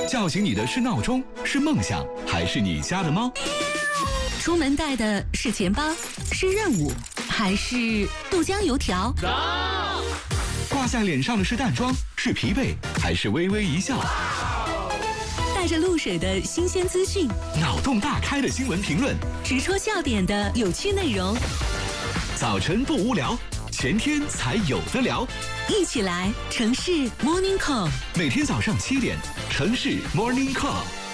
叫醒你的是闹钟，是梦想，还是你家的猫？ 出门带的是钱包，是任务，还是豆浆油条？ 挂在脸上的是淡妆，是疲惫，还是微微一笑？ 带着露水的新鲜资讯， 脑洞大开的新闻评论， 直戳笑点的有趣内容。 早晨不无聊，前天才有的聊。 一起来城市 Morning Call， 每天早上7点，城市 Morning Call。